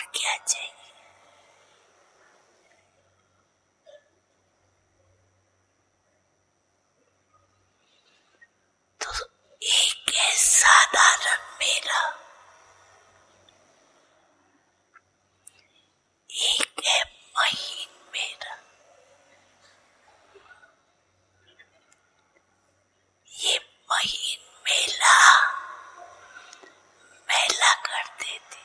और क्या चाहिए। तो एक है साधारण मेला, एक है महीन मेरा। ये महीन मेला मेला करते थे।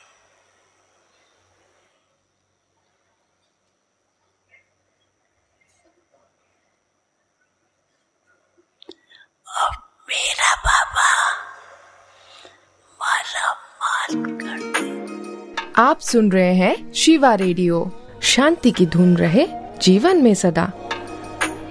अब मेरा बाबा माला माल करते। आप सुन रहे हैं शिवा रेडियो। शांति की धुन रहे जीवन में सदा।